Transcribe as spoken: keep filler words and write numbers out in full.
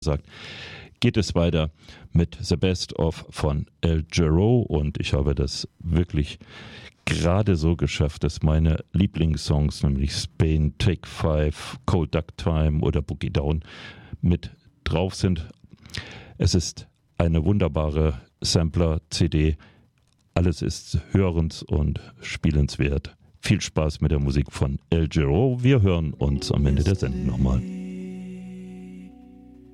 sagt, geht es weiter mit The Best of von El Giro und ich habe das wirklich gerade so geschafft, dass meine Lieblingssongs, nämlich Spain, Take Five, Cold Duck Time oder Boogie Down mit drauf sind. Es ist eine wunderbare Sampler-C D. Alles ist hörens- und spielenswert. Viel Spaß mit der Musik von El Giro. Wir hören uns am Ende der Sendung nochmal.